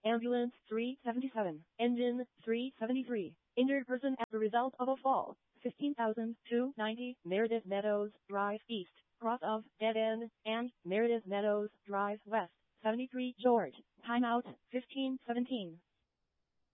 Ambulance 377. Engine 373. Injured person as a result of a fall. 15,290 Meredith Meadows Drive East, cross of Dead End, and Meredith Meadows Drive West. 73 George. Timeout 1517.